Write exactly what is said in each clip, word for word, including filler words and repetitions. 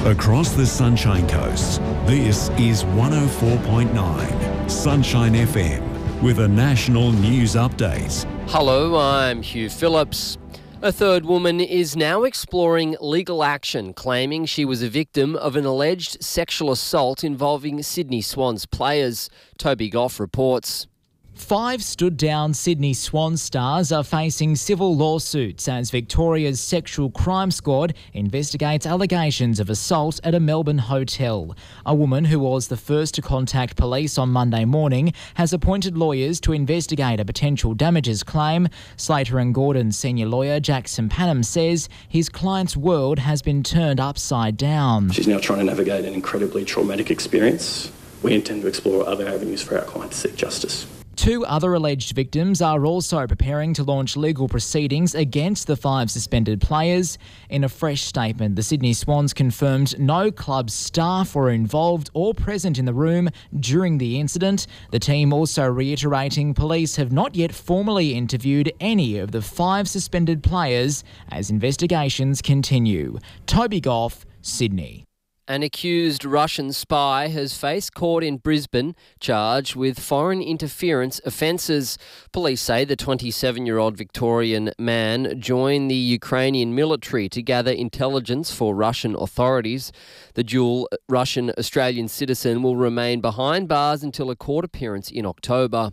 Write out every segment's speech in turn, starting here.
Across the Sunshine Coast, this is one oh four point nine Sunshine F M with a national news update. Hello, I'm Hugh Phillips. A third woman is now exploring legal action, claiming she was a victim of an alleged sexual assault involving Sydney Swans players. Toby Goff reports. Five stood-down Sydney Swans stars are facing civil lawsuits as Victoria's Sexual Crime Squad investigates allegations of assault at a Melbourne hotel. A woman who was the first to contact police on Monday morning has appointed lawyers to investigate a potential damages claim. Slater and Gordon's senior lawyer Jackson Panham says his client's world has been turned upside down. She's now trying to navigate an incredibly traumatic experience. We intend to explore other avenues for our client to seek justice. Two other alleged victims are also preparing to launch legal proceedings against the five suspended players. In a fresh statement, the Sydney Swans confirmed no club staff were involved or present in the room during the incident. The team also reiterating police have not yet formally interviewed any of the five suspended players as investigations continue. Toby Goff, Sydney. An accused Russian spy has faced court in Brisbane, charged with foreign interference offences. Police say the twenty-seven-year-old Victorian man joined the Ukrainian military to gather intelligence for Russian authorities. The dual Russian-Australian citizen will remain behind bars until a court appearance in October.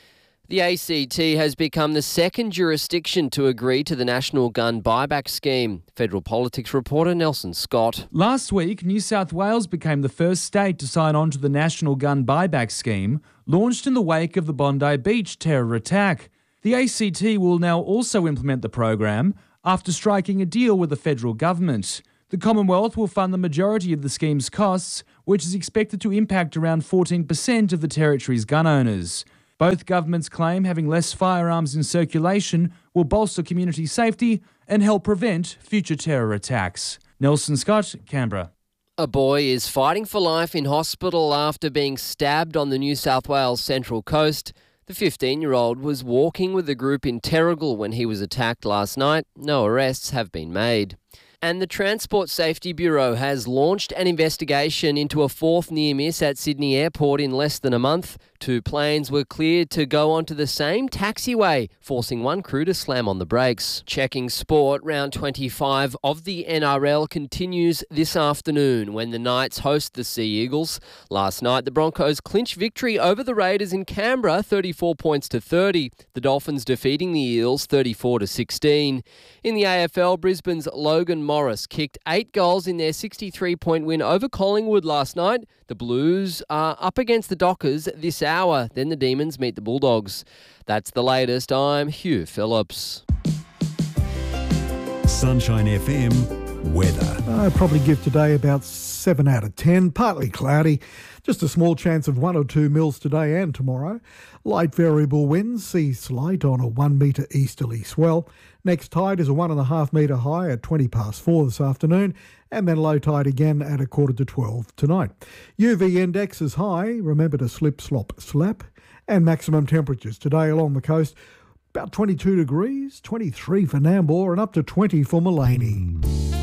The A C T has become the second jurisdiction to agree to the national gun buyback scheme. Federal politics reporter Nelson Scott. Last week, New South Wales became the first state to sign on to the national gun buyback scheme, launched in the wake of the Bondi Beach terror attack. The A C T will now also implement the program after striking a deal with the federal government. The Commonwealth will fund the majority of the scheme's costs, which is expected to impact around fourteen percent of the territory's gun owners. Both governments claim having less firearms in circulation will bolster community safety and help prevent future terror attacks. Nelson Scott, Canberra. A boy is fighting for life in hospital after being stabbed on the New South Wales Central Coast. The fifteen-year-old was walking with a group in Terrigal when he was attacked last night. No arrests have been made. And the Transport Safety Bureau has launched an investigation into a fourth near-miss at Sydney Airport in less than a month. Two planes were cleared to go onto the same taxiway, forcing one crew to slam on the brakes. Checking sport, round twenty-five of the N R L continues this afternoon when the Knights host the Sea Eagles. Last night, the Broncos clinched victory over the Raiders in Canberra, thirty-four points to thirty. The Dolphins defeating the Eels, thirty-four to sixteen. In the A F L, Brisbane's Logan Morris kicked eight goals in their sixty-three point win over Collingwood last night. The Blues are up against the Dockers this hour. Then the Demons meet the Bulldogs. That's the latest. I'm Hugh Phillips. Sunshine F M weather. I'd probably give today about seven out of ten. Partly cloudy. Just a small chance of one or two mils today and tomorrow. Light variable winds, sea slight on a one metre easterly swell. Next tide is a one and a half metre high at twenty past four this afternoon, and then low tide again at a quarter to twelve tonight. U V index is high. Remember to slip, slop, slap. And maximum temperatures today along the coast, about twenty-two degrees, twenty-three for Nambour and up to twenty for Mullaney.